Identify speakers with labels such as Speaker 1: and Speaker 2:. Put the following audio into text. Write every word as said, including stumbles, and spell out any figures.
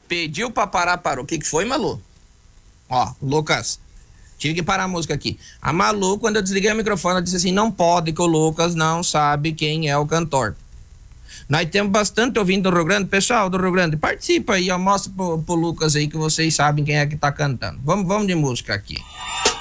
Speaker 1: Pediu pra parar, parou. O que que foi, Malu? Ó, Lucas, tive que parar a música aqui. A Malu, quando eu desliguei o microfone, ela disse assim, não pode que o Lucas não sabe quem é o cantor. Nós temos bastante ouvindo do Rio Grande. Pessoal do Rio Grande, participa aí, ó, mostra pro, pro Lucas aí que vocês sabem quem é que tá cantando. Vamos, vamos de música aqui.